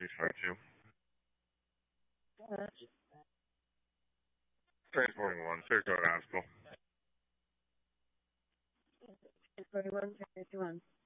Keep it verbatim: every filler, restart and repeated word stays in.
You try to. Uh, Transporting one, Saratoga Hospital. forty-one, fifty-one.